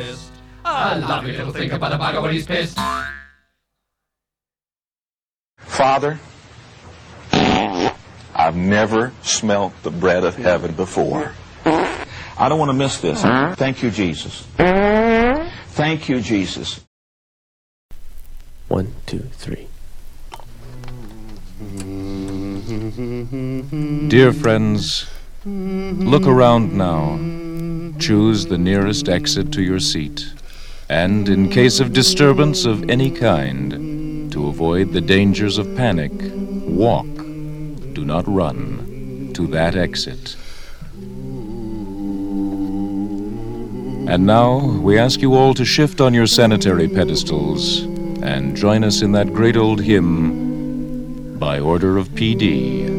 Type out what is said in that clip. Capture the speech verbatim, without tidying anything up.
A lovely little thing about a bugger when he's pissed. Father, I've never smelt the bread of heaven before. I don't want to miss this. Thank you, Jesus. Thank you, Jesus. One, two, three. Dear friends, look around now. Choose the nearest exit to your seat. And in case of disturbance of any kind, to avoid the dangers of panic, walk, do not run, to that exit. And now, we ask you all to shift on your sanitary pedestals and join us in that great old hymn, By Order of P D